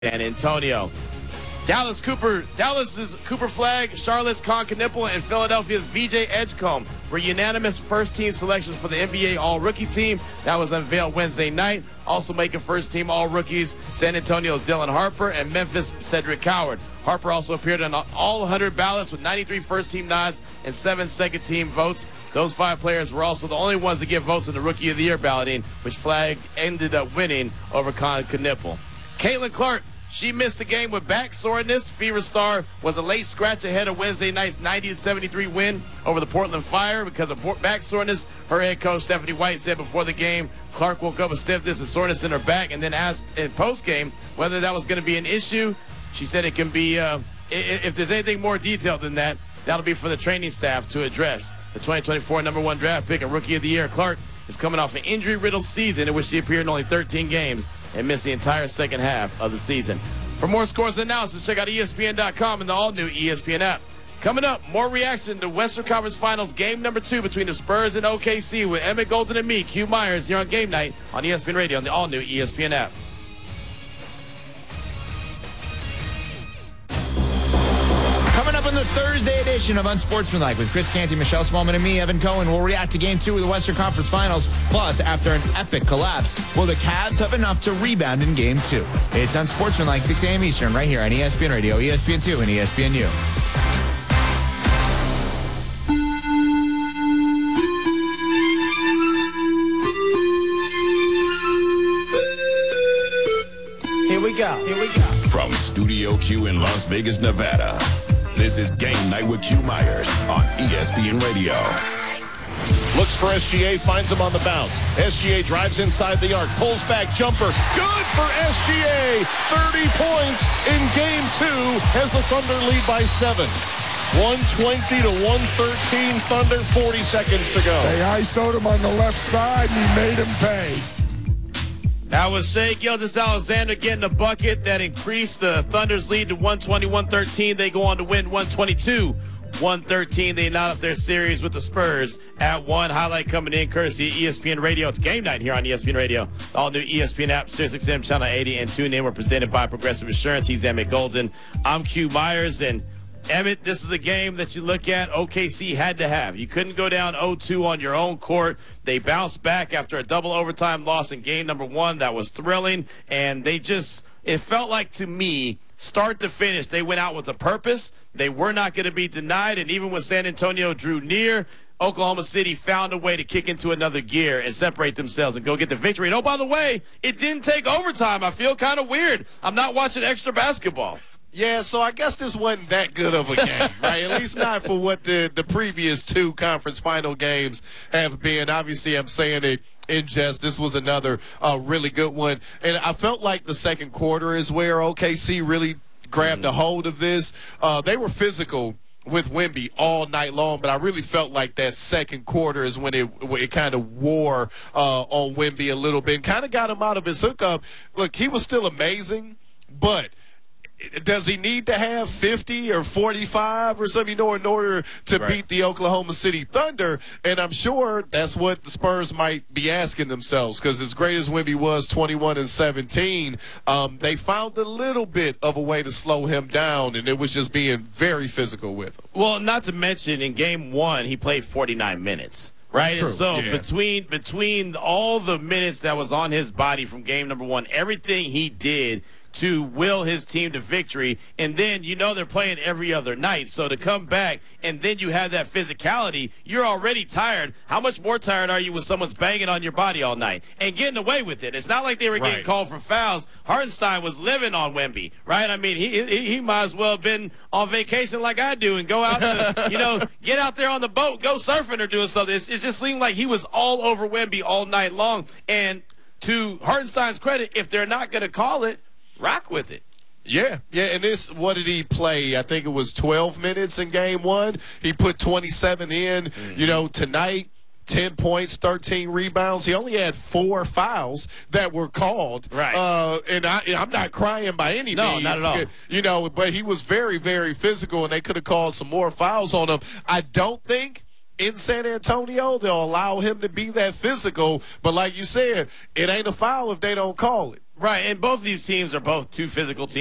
San Antonio. Dallas's Cooper Flagg, Charlotte's Con Knippel, and Philadelphia's VJ Edgecombe were unanimous first-team selections for the NBA All-Rookie team. That was unveiled Wednesday night. Also making first-team All-Rookies, San Antonio's Dylan Harper and Memphis' Cedric Coward. Harper also appeared on all 100 ballots with 93 first-team nods and 7 second-team votes. Those 5 players were also the only ones to get votes in the Rookie of the Year balloting, which Flagg ended up winning over Con Knippel. Caitlin Clark, she missed the game with back soreness. Fever Star was a late scratch ahead of Wednesday night's 90-73 win over the Portland Fire because of back soreness. Her head coach, Stephanie White, said before the game, Clark woke up with stiffness and soreness in her back and then asked in postgame whether that was going to be an issue. She said it can be, if there's anything more detailed than that, that'll be for the training staff to address. The 2024 #1 draft pick and Rookie of the Year, Clark, is coming off an injury-riddled season in which she appeared in only 13 games and missed the entire second half of the season. For more scores and analysis, check out ESPN.com and the all-new ESPN app. Coming up, more reaction to Western Conference Finals game number 2 between the Spurs and OKC with Emmett Golden and me, Q Myers, here on Game Night on ESPN Radio and the all-new ESPN app. Coming up in the Thursday edition of Unsportsmanlike with Chris Canty, Michelle Smallman, and me, Evan Cohen, we'll react to Game 2 of the Western Conference Finals. Plus, after an epic collapse, will the Cavs have enough to rebound in Game 2? It's Unsportsmanlike, 6 a.m. Eastern, right here on ESPN Radio, ESPN2, and ESPNU. Here we go. From Studio Q in Las Vegas, Nevada, this is Game Night with Q Myers on ESPN Radio. Looks for SGA, finds him on the bounce. SGA drives inside the arc, pulls back, jumper. Good for SGA. 30 points in Game 2 as the Thunder lead by 7. 120 to 113 Thunder, 40 seconds to go. They ISO'd him on the left side, and he made him pay. That was Shai Gilgeous-Alexander getting a bucket that increased the Thunder's lead to 120-113. They go on to win 122-113. They knot up their series with the Spurs at 1. Highlight coming in courtesy of ESPN Radio. It's Game Night here on ESPN Radio. The all-new ESPN app, SiriusXM Channel 80, and TuneIn. We're presented by Progressive Insurance. He's Emmett Golden. I'm Q Myers, and Emmett, this is a game that you look at OKC had to have. You couldn't go down 0-2 on your own court. They bounced back after a double overtime loss in game number 1. That was thrilling. And it felt like to me, start to finish, they went out with a purpose. They were not going to be denied. And even when San Antonio drew near, Oklahoma City found a way to kick into another gear and separate themselves and go get the victory. And, oh, by the way, it didn't take overtime. I feel kind of weird. I'm not watching extra basketball. Yeah, so I guess this wasn't that good of a game, right? At least not for what the previous 2 conference final games have been. Obviously, I'm saying it in jest. This was another really good one. And I felt like the second quarter is where OKC really grabbed a hold of this. They were physical with Wemby all night long, but I really felt like that second quarter is when it kind of wore on Wemby a little bit and kind of got him out of his hookup. Look, he was still amazing, but does he need to have 50 or 45 or something, in order to beat the Oklahoma City Thunder? And I'm sure that's what the Spurs might be asking themselves, because as great as Wemby was, 21 and 17, they found a little bit of a way to slow him down, and it was just being very physical with him. Well, not to mention in game 1, he played 49 minutes. Right, True. And so Yeah. between all the minutes that was on his body from game number 1, everything he did to will his team to victory, and then they're playing every other night, so to come back and then you have that physicality, you're already tired. How much more tired are you when someone's banging on your body all night and getting away with it? It's not like they were getting called for fouls. Hartenstein was living on Wemby, right? I mean, he might as well have been on vacation like I do and go out to, get out there on the boat, go surfing or doing something. It just seemed like he was all over Wemby all night long. And to Hartenstein's credit, if they're not going to call it, rock with it. Yeah, and what did he play? I think it was 12 minutes in game 1. He put 27 in. Mm-hmm. Tonight, 10 points, 13 rebounds. He only had 4 fouls that were called. Right. And I'm not crying by any means. No, not at all. But he was very, very physical, and they could have called some more fouls on him. I don't think in San Antonio they'll allow him to be that physical. But like you said, it ain't a foul if they don't call it. Right, and both of these teams are both two physical teams.